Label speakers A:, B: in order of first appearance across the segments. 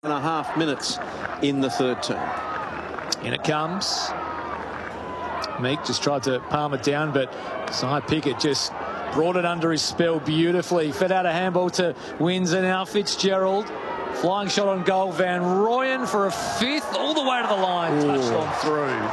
A: 5.5 minutes in the third term.
B: In it comes. Meek just tried to palm it down, but Cy Pickett just brought it under his spell beautifully. Fed out a handball to Windsor. Now Fitzgerald. Flying shot on goal. Van Rooyen for a fifth. All the way to the line. Ooh. Touched on through.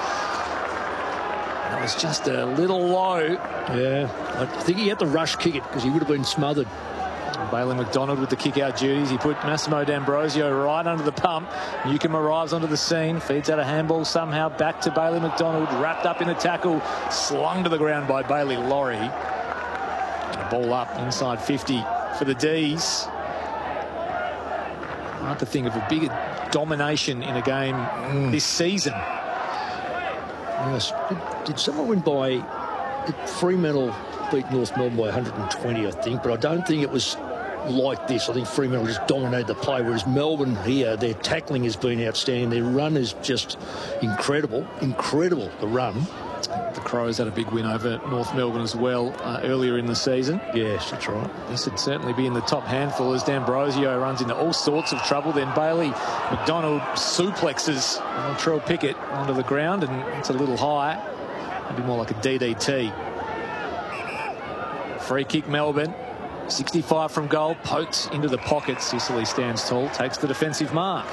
B: That was just a little low.
C: Yeah. I think he had to rush kick it because he would have been smothered.
B: Bailey McDonald with the kick-out duties. He put Massimo D'Ambrosio right under the pump. Newcombe arrives onto the scene, feeds out a handball somehow back to Bailey McDonald, wrapped up in a tackle, slung to the ground by Bailey Laurie. A ball up inside 50 for the D's. Hard to think of a bigger domination in a game this season.
C: Yes. Did someone win by... Did Fremantle beat North Melbourne by 120, I think, but I don't think it was like this. I think Fremantle just dominated the play, whereas Melbourne here, their tackling has been outstanding. Their run is just incredible. Incredible, the run.
B: The Crows had a big win over North Melbourne as well earlier in the season.
C: Yes, that's right.
B: This would certainly be in the top handful as D'Ambrosio runs into all sorts of trouble. Then Bailey McDonald suplexes Latrell Pickett onto the ground, and it's a little high. Maybe more like a DDT. Free kick Melbourne. 65 from goal, poked into the pocket. Sicily stands tall, takes the defensive mark.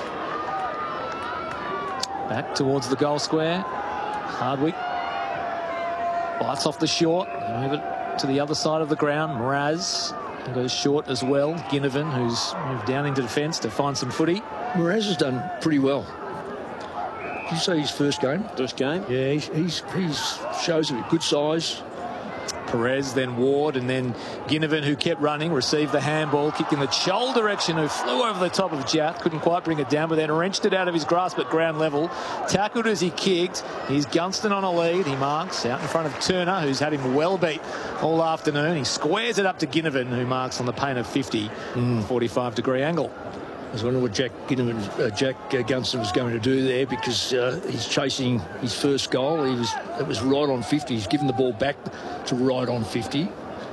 B: Back towards the goal square. Hardwick bites off the short. Move it to the other side of the ground. Mraz goes short as well. Ginnivan, who's moved down into defence to find some footy.
C: Mraz has done pretty well. Did you say his first game?
A: First game?
C: Yeah, he's shows a good size.
B: Perez, then Ward, and then Ginnivan, who kept running, received the handball, kicked in the Chol direction, who flew over the top of Jack, couldn't quite bring it down, but then wrenched it out of his grasp at ground level. Tackled as he kicked. He's Gunston on a lead. He marks out in front of Turner, who's had him well beat all afternoon. He squares it up to Ginnivan, who marks on the paint of 50, 45-degree angle.
C: I was wondering what Jack Gunston was going to do there, because he's chasing his first goal. It was right on 50. He's given the ball back to right on 50.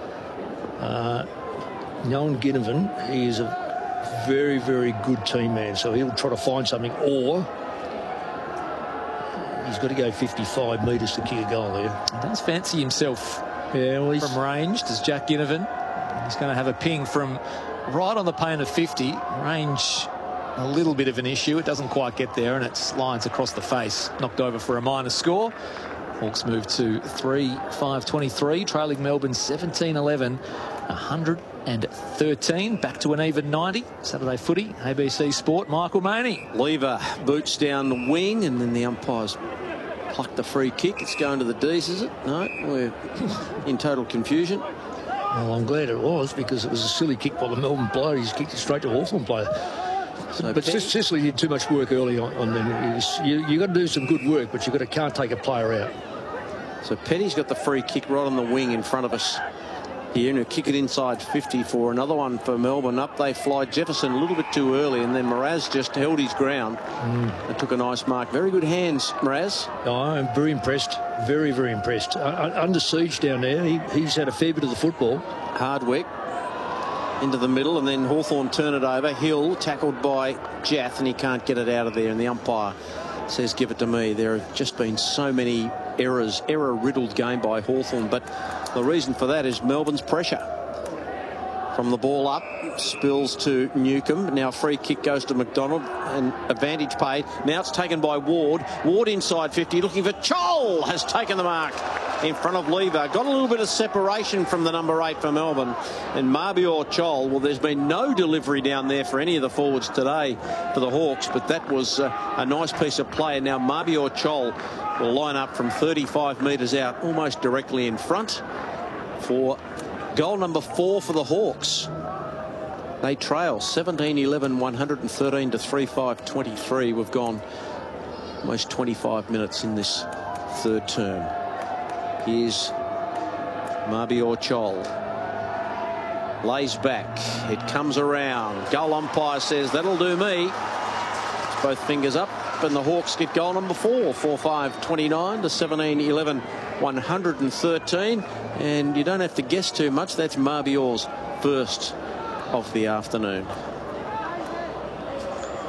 C: Knowing Ginnivan, he is a very, very good team man, so he'll try to find something, or he's got to go 55 metres to kick a goal there.
B: He does fancy himself
C: from
B: range, does Jack Ginnivan. He's going to have a ping from right on the paint of 50. Range a little bit of an issue. It doesn't quite get there, and it slides across the face. Knocked over for a minor score. Hawks move to 3-5-23, trailing Melbourne 17-11, 113. Back to an even 90. Saturday footy, ABC Sport. Michael Maney.
A: Lever boots down the wing, and then the umpires pluck the free kick. It's going to the D's, is it? No, we're in total confusion.
C: Well, I'm glad it was, because it was a silly kick by the Melbourne player. He's kicked it straight to Hawthorn player. So but Sicily did too much work early on them. You got to do some good work, but you can't take a player out.
A: So Petty's got the free kick right on the wing in front of us here, and he'll kick it inside 50 for another one for Melbourne. Up they fly. Jefferson a little bit too early, and then Mraz just held his ground and took a nice mark. Very good hands, Mraz.
C: Oh, I'm very impressed. Very, very impressed. Under siege down there. He's had a fair bit of the football.
A: Hardwick into the middle, and then Hawthorn turn it over. Hill tackled by Jath, and he can't get it out of there, and the umpire says give it to me. There have just been so many error-riddled game by Hawthorn, but the reason for that is Melbourne's pressure. From the ball up, spills to Newcombe. Now free kick goes to McDonald, and advantage paid. Now it's taken by Ward. Ward inside 50, looking for Chol, has taken the mark in front of Lever. Got a little bit of separation from the number 8 for Melbourne. And Mabior Chol, well, there's been no delivery down there for any of the forwards today for the Hawks, but that was a nice piece of play. And now Mabior Chol will line up from 35 metres out, almost directly in front, for goal number 4 for the Hawks. They trail 17-11, 113 to 3-5-23. We've gone almost 25 minutes in this third term. Here's Mabior Chol. Lays back. It comes around. Goal umpire says that'll do me. Both fingers up, and the Hawks get goal number 4. 4-5-29 to 17-11, 113. And you don't have to guess too much. That's Mabior's first of the afternoon.